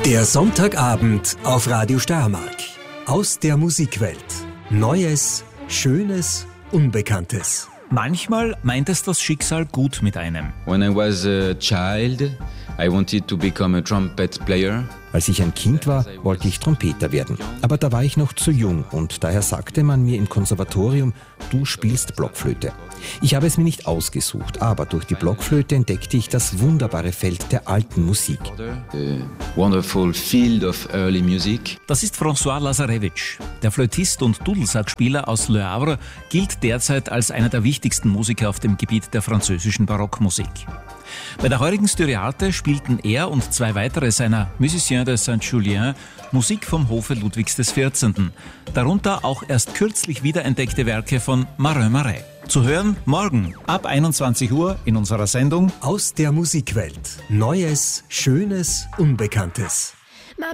Der Sonntagabend auf Radio Steiermark. Aus der Musikwelt. Neues, Schönes, Unbekanntes. Manchmal meint es das Schicksal gut mit einem. When I was a child, I wanted to become a trumpet player. Als ich ein Kind war, wollte ich Trompeter werden. Aber da war ich noch zu jung und daher sagte man mir im Konservatorium, du spielst Blockflöte. Ich habe es mir nicht ausgesucht, aber durch die Blockflöte entdeckte ich das wunderbare Feld der alten Musik. The wonderful field of early music. Das ist François Lazarevich. Der Flötist und Dudelsackspieler aus Le Havre gilt derzeit als einer der wichtigsten Musiker auf dem Gebiet der französischen Barockmusik. Bei der heurigen Styriarte spielten er und zwei weitere seiner Musiciens de Saint-Julien Musik vom Hofe Ludwigs XIV., darunter auch erst kürzlich wiederentdeckte Werke von Marin Marais. Zu hören morgen ab 21 Uhr in unserer Sendung Aus der Musikwelt. Neues, Schönes, Unbekanntes.